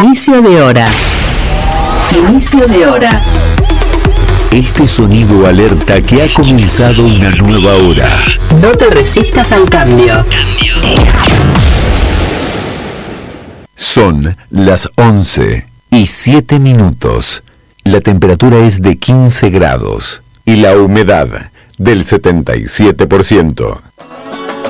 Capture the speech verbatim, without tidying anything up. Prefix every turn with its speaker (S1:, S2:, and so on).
S1: Inicio de hora. Inicio de hora.
S2: Este sonido alerta que ha comenzado una nueva hora.
S1: No te resistas al cambio.
S2: Son las once y siete minutos. La temperatura es de quince grados y la humedad del setenta y siete por ciento.